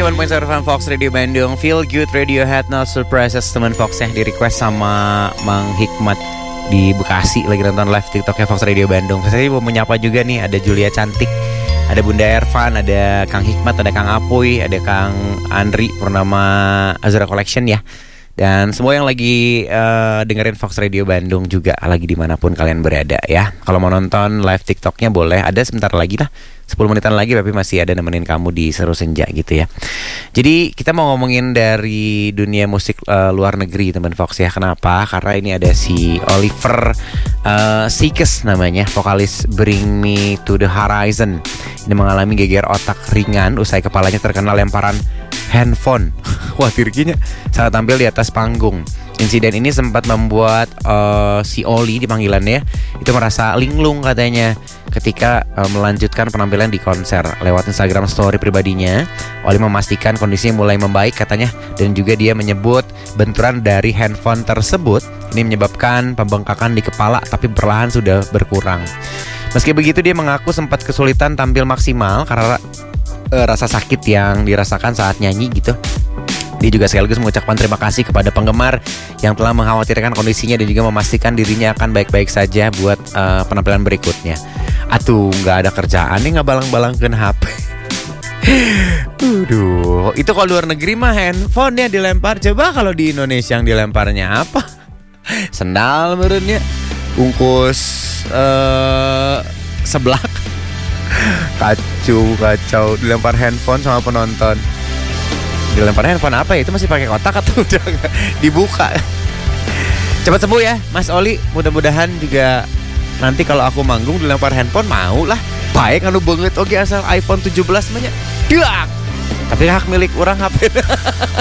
91.7 Fox Radio Bandung. Feel Good Radiohead No Surprises. Teman Fox yang di request sama Mang Hikmat di Bekasi lagi nonton live TikToknya Fox Radio Bandung. Saya mau menyapa juga nih, ada Julia Cantik, ada Bunda Ervan, ada Kang Hikmat, ada Kang Apuy, ada Kang Andri Purnama Azura Collection ya. Dan semua yang lagi dengerin Fox Radio Bandung juga lagi dimanapun kalian berada ya. Kalau mau nonton live TikToknya boleh, ada sebentar lagi lah, 10 menitan lagi, tapi masih ada nemenin kamu di Seru Senja gitu ya. Jadi kita mau ngomongin dari dunia musik luar negeri teman Fox ya. Kenapa? Karena ini ada si Oliver Sykes namanya, vokalis Bring Me To The Horizon. Ini mengalami geger otak ringan usai kepalanya terkena lemparan handphone. Wah, dirinya saat tampil di atas panggung. Insiden ini sempat membuat si Oli di panggilannya itu merasa linglung katanya ketika melanjutkan penampilan di konser. Lewat Instagram story pribadinya, Oli memastikan kondisinya mulai membaik katanya, dan juga dia menyebut benturan dari handphone tersebut ini menyebabkan pembengkakan di kepala, tapi perlahan sudah berkurang. Meski begitu, dia mengaku sempat kesulitan tampil maksimal karena rasa sakit yang dirasakan saat nyanyi gitu. Dia juga sekaligus mengucapkan terima kasih kepada penggemar yang telah mengkhawatirkan kondisinya dan juga memastikan dirinya akan baik-baik saja buat penampilan berikutnya. Atuh, nggak ada kerjaan nih ngabalang-balangkeun HP. Aduh, itu kalau luar negeri mah handphone ya dilempar. Coba kalau di Indonesia yang dilemparnya apa? Sendal merunnya, bungkus seblak. Kacau dilempar handphone sama penonton. Dilempar handphone apa ya? Itu masih pakai kotak atau udah dibuka? Cepat sembuh ya Mas Oli. Mudah-mudahan juga nanti kalau aku manggung dilempar handphone mau lah. Baik anu banget. Oke, asal iPhone 17 namanya. Dak. Tapi hak milik orang HP.